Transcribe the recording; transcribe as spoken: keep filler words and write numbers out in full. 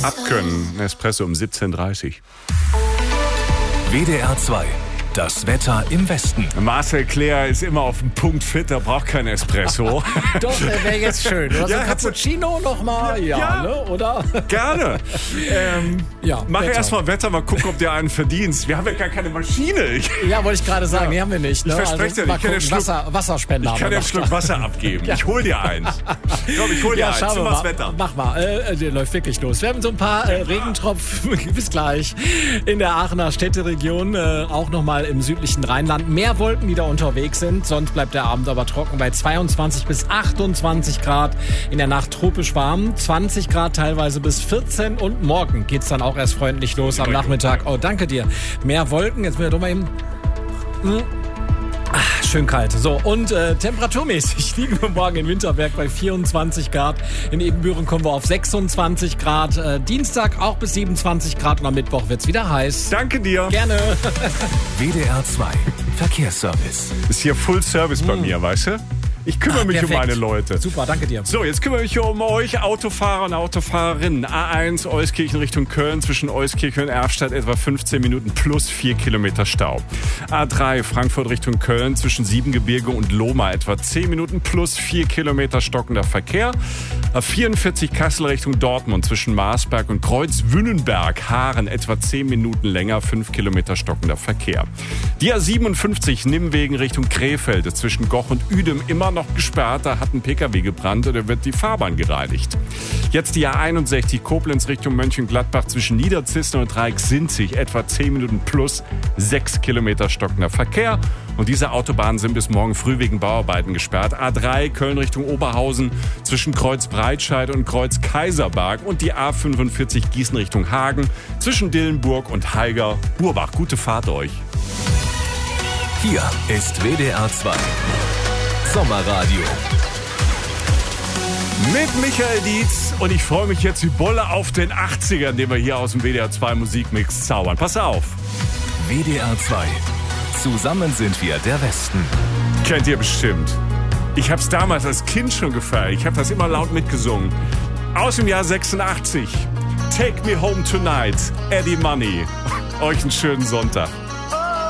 abkönnen. Ein Espresso um siebzehn Uhr dreißig. W D R zwei. Das Wetter im Westen. Marcel Claire ist immer auf dem Punkt fit, er braucht kein Espresso. Doch, wäre jetzt schön. Oder so Ja, ein Cappuccino nochmal? Ja, Ja. ne? Oder? Gerne. Ähm, Ja, mach Wetter. erstmal Wetter, mal gucken, ob du einen verdienst. Wir haben ja gar keine Maschine. Ich, Ja, wollte ich gerade sagen, Ja. die haben wir nicht. Ne? Ich verspreche dir, mal ich kann gucken, den Schluck- Wasser, Wasserspender. ich kann haben dir wir einen noch. Schluck Wasser abgeben. Ich hol dir eins. Komm, ich hol dir Ja, eins. schauen wir Immer das mal. Wetter. Mach mal, äh, der läuft wirklich los. Wir haben so ein paar äh, Regentropfen, bis gleich, in der Aachener Städteregion, äh, auch nochmal im südlichen Rheinland. Mehr Wolken, die da unterwegs sind, sonst bleibt der Abend aber trocken bei zweiundzwanzig bis achtundzwanzig Grad. In der Nacht tropisch warm, zwanzig Grad teilweise bis vierzehn und morgen geht's dann auch erst freundlich los am Nachmittag. Oh, danke dir. Mehr Wolken, jetzt müssen wir doch mal eben... Hm. Ach, schön kalt. So, und äh, temperaturmäßig liegen wir morgen in Winterberg bei vierundzwanzig Grad. In Ebenbüren kommen wir auf sechsundzwanzig Grad. Äh, Dienstag auch bis siebenundzwanzig Grad und am Mittwoch wird's wieder heiß. Danke dir. Gerne. W D R zwei. Verkehrsservice. Ist hier Full Service bei mir, weißt du? Ich kümmere mich um Perfekt. meine Leute. Super, danke dir. So, jetzt kümmere ich mich um euch Autofahrer und Autofahrerinnen. A eins Euskirchen Richtung Köln, zwischen Euskirchen und Erfstadt etwa fünfzehn Minuten plus vier Kilometer Stau. A drei Frankfurt Richtung Köln, zwischen Siebengebirge und Lohmar etwa zehn Minuten plus vier Kilometer stockender Verkehr. A vierundvierzig Kassel Richtung Dortmund, zwischen Marsberg und Kreuzwünnenberg, Haaren etwa zehn Minuten länger, fünf Kilometer stockender Verkehr. Die A siebenundfünfzig Nimmwegen Richtung Krefeld, zwischen Goch und Uedem immer noch gesperrt, da hat ein Pkw gebrannt oder wird die Fahrbahn gereinigt. Jetzt die A einundsechzig Koblenz Richtung Mönchengladbach, zwischen Niederzissen und Dreiecksinzig etwa zehn Minuten plus sechs Kilometer stockender Verkehr. Und diese Autobahnen sind bis morgen früh wegen Bauarbeiten gesperrt. A drei Köln Richtung Oberhausen, zwischen Kreuz Breitscheid und Kreuz Kaiserberg. Und die A fünfundvierzig Gießen Richtung Hagen, zwischen Dillenburg und Haiger Burbach. Gute Fahrt euch. Hier ist W D R zwei. Sommerradio. Mit Michael Dietz und ich freue mich jetzt wie Bolle auf den achtziger, den wir hier aus dem W D R zwei Musikmix zaubern. Pass auf. W D R zwei. Zusammen sind wir der Westen. Kennt ihr bestimmt. Ich hab's damals als Kind schon gefeiert. Ich habe das immer laut mitgesungen. Aus dem Jahr sechsundachtzig. Take Me Home Tonight, Eddie Money. Euch einen schönen Sonntag.